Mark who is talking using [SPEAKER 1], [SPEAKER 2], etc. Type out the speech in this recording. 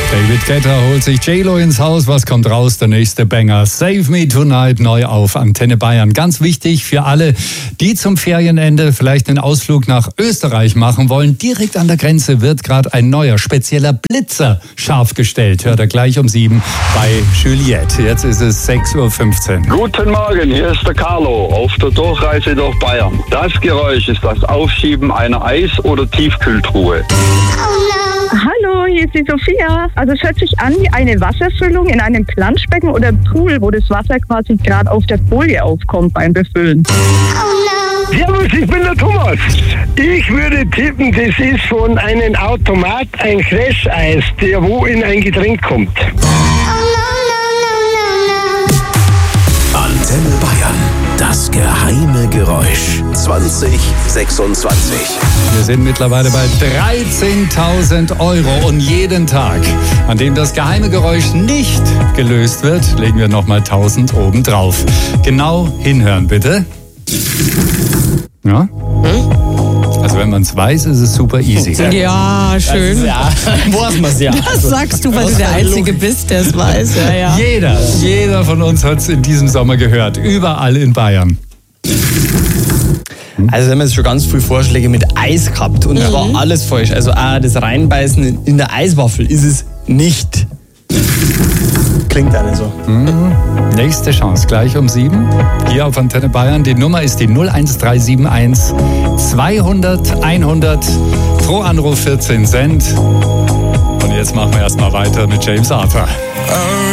[SPEAKER 1] David Guetta holt sich J-Lo ins Haus. Was kommt raus? Der nächste Banger. Save Me Tonight neu auf Antenne Bayern. Ganz wichtig für alle, die zum Ferienende vielleicht einen Ausflug nach Österreich machen wollen. Direkt an der Grenze wird gerade ein neuer, spezieller Blitzer scharf gestellt. Hört er gleich um 7 bei Juliette. Jetzt ist es 6:15 Uhr.
[SPEAKER 2] Guten Morgen, hier ist der Carlo auf der Durchreise durch Bayern. Das Geräusch ist das Aufschieben einer Eis- oder Tiefkühltruhe.
[SPEAKER 3] Hallo, hier ist die Sophia. Also es hört sich an wie eine Wasserfüllung in einem Planschbecken oder Pool, wo das Wasser quasi gerade auf der Folie aufkommt beim Befüllen.
[SPEAKER 4] Servus, ich bin der Thomas. Ich würde tippen, das ist von einem Automat ein Crash-Eis, der wo in ein Getränk kommt.
[SPEAKER 5] Antenne Bayern, das geheime Geräusch 2026.
[SPEAKER 1] Wir sind mittlerweile bei 13.000 € und jeden Tag, an dem das geheime Geräusch nicht gelöst wird, legen wir nochmal 1.000 oben drauf. Genau hinhören, bitte. Ja? Also wenn man es weiß, ist es super easy.
[SPEAKER 6] Ja, schön.
[SPEAKER 7] Ja, weiß man's ja.
[SPEAKER 6] Das sagst du, weil du der Einzige bist, der es weiß. Ja.
[SPEAKER 1] Jeder von uns hat es in diesem Sommer gehört. Überall in Bayern.
[SPEAKER 7] Also haben wir jetzt schon ganz viele Vorschläge mit Eis gehabt und da war alles falsch. Also auch das Reinbeißen in der Eiswaffel ist es nicht. Klingt auch nicht so.
[SPEAKER 1] Nächste Chance, gleich um 7. Hier auf Antenne Bayern. Die Nummer ist die 01371 200 100. Pro Anruf 14 Cent. Und jetzt machen wir erstmal weiter mit James Arthur.